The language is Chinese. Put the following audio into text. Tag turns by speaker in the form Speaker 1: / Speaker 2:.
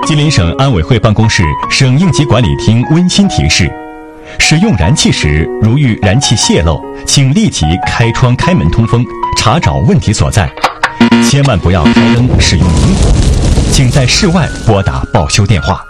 Speaker 1: 吉林省安委会办公室省应急管理厅温馨提示：使用燃气时，如遇燃气泄漏，请立即开窗开门通风，查找问题所在。千万不要开灯使用明火，请在室外拨打报修电话。